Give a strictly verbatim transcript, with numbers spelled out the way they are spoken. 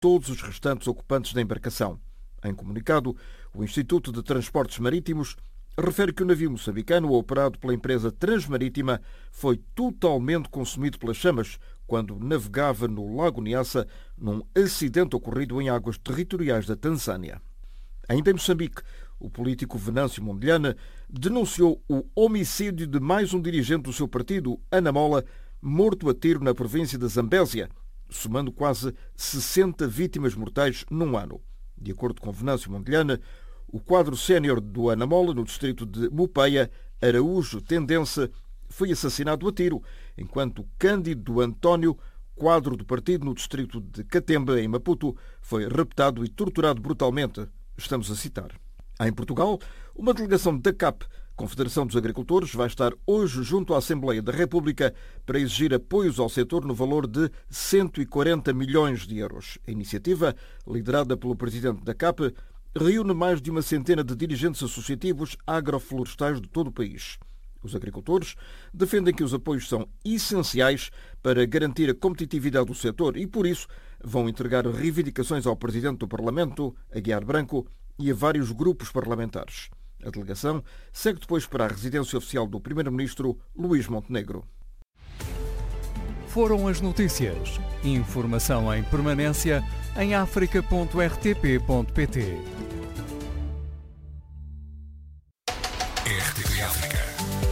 todos os restantes ocupantes da embarcação. Em comunicado, o Instituto de Transportes Marítimos refere que o navio moçambicano, operado pela empresa Transmarítima, foi totalmente consumido pelas chamas quando navegava no Lago Niassa num acidente ocorrido em águas territoriais da Tanzânia. Ainda em Moçambique, o político Venâncio Mondlane denunciou o homicídio de mais um dirigente do seu partido, Ana Mola, morto a tiro na província de Zambésia, somando quase sessenta vítimas mortais num ano. De acordo com Venâncio Mondlane, o quadro sénior do Ana Mola, no distrito de Mupeia, Araújo Tendença, foi assassinado a tiro, enquanto Cândido António, quadro do partido no distrito de Catemba, em Maputo, foi raptado e torturado brutalmente. Estamos a citar. Em Portugal, uma delegação da C A P, Confederação dos Agricultores, vai estar hoje junto à Assembleia da República para exigir apoios ao setor no valor de cento e quarenta milhões de euros. A iniciativa, liderada pelo presidente da C A P, reúne mais de uma centena de dirigentes associativos agroflorestais de todo o país. Os agricultores defendem que os apoios são essenciais para garantir a competitividade do setor e, por isso, vão entregar reivindicações ao presidente do Parlamento, Aguiar Branco, e a vários grupos parlamentares. A delegação segue depois para a residência oficial do primeiro-ministro Luís Montenegro. Foram as notícias. Informação em permanência em africa ponto r t p ponto p t. R T P África.